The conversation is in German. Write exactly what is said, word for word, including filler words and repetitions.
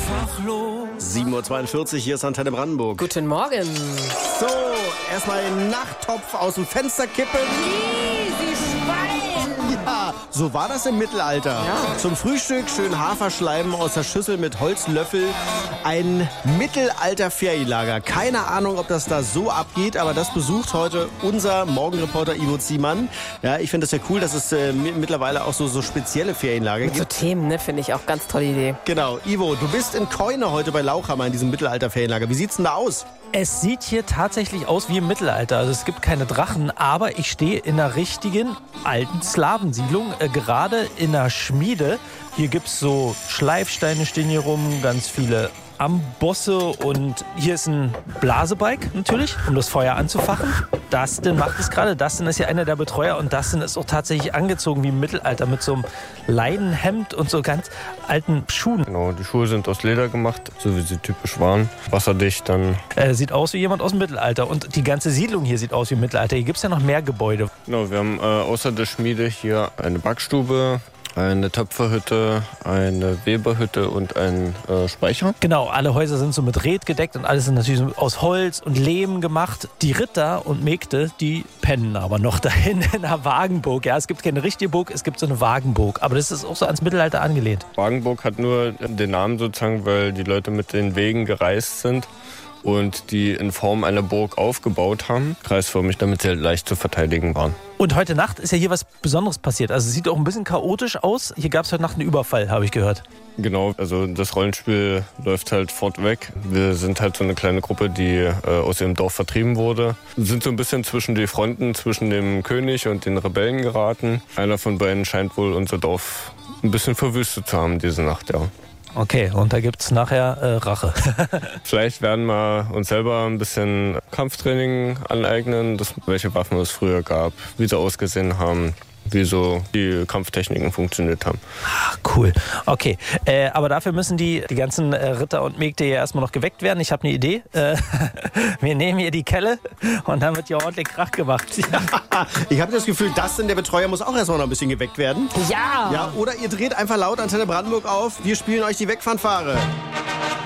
einfach los. sieben Uhr zweiundvierzig, hier ist Antenne Brandenburg. Guten Morgen. So, erstmal den Nachttopf aus dem Fenster kippen. Sie Schwein. Ja, so war das im Mittelalter. Ja. Zum Frühstück schön Haferschleim aus der Schüssel mit Holzlöffel. Ein Mittelalter-Ferienlager. Keine Ahnung, ob das da so abgeht, aber das besucht heute unser Morgenreporter Ivo Ziemann. Ja, ich finde das ja cool, dass es äh, mittlerweile auch so, so spezielle Ferienlager So gibt. Themen, ne, finde ich auch ganz tolle Idee. Genau, Ivo, du bist in Keune heute bei Lauchhammer in diesem Mittelalter-Ferienlager. Wie sieht's denn da aus? Es sieht hier tatsächlich aus wie im Mittelalter. Also es gibt keine Drachen, aber ich stehe in einer richtigen alten Slawensiedlung, äh, gerade in einer Schmiede. Hier gibt es so Schleifsteine stehen hier rum, ganz viele Ambosse und hier ist ein Blasebalg natürlich, um das Feuer anzufachen. Dustin macht es gerade. Dustin ist ja einer der Betreuer und Dustin ist auch tatsächlich angezogen wie im Mittelalter mit so einem Leinenhemd und so ganz alten Schuhen. Genau, die Schuhe sind aus Leder gemacht, so wie sie typisch waren. Wasserdicht dann. Äh, sieht aus wie jemand aus dem Mittelalter und die ganze Siedlung hier sieht aus wie im Mittelalter. Hier gibt es ja noch mehr Gebäude. Genau, wir haben äh, außer der Schmiede hier eine Backstube, eine Töpferhütte, eine Weberhütte und einen äh, Speicher. Genau, alle Häuser sind so mit Red gedeckt und alles ist natürlich so aus Holz und Lehm gemacht. Die Ritter und Mägde, die pennen aber noch dahin in einer Wagenburg. Ja, es gibt keine richtige Burg, es gibt so eine Wagenburg. Aber das ist auch so ans Mittelalter angelehnt. Wagenburg hat nur den Namen sozusagen, weil die Leute mit den Wegen gereist sind und die in Form einer Burg aufgebaut haben, kreisförmig, damit sie halt leicht zu verteidigen waren. Und heute Nacht ist ja hier was Besonderes passiert. Also es sieht auch ein bisschen chaotisch aus. Hier gab es heute Nacht einen Überfall, habe ich gehört. Genau, also das Rollenspiel läuft halt fortweg. Wir sind halt so eine kleine Gruppe, die äh, aus ihrem Dorf vertrieben wurde. Wir sind so ein bisschen zwischen die Fronten, zwischen dem König und den Rebellen geraten. Einer von beiden scheint wohl unser Dorf ein bisschen verwüstet zu haben diese Nacht, ja. Okay, und da gibt es nachher äh, Rache. Vielleicht werden wir uns selber ein bisschen Kampftraining aneignen, das, welche Waffen es früher gab, wie sie ausgesehen haben, wie so die Kampftechniken funktioniert haben. Ach, cool. Okay, äh, aber dafür müssen die, die ganzen äh, Ritter und Mägde ja erstmal noch geweckt werden. Ich habe eine Idee. Äh, wir nehmen hier die Kelle und dann wird hier ordentlich Krach gemacht. Ja. Ich habe das Gefühl, Dustin, der Betreuer, muss auch erstmal noch ein bisschen geweckt werden. Ja. Ja, oder ihr dreht einfach laut Antenne Brandenburg auf. Wir spielen euch die Wegfanfare.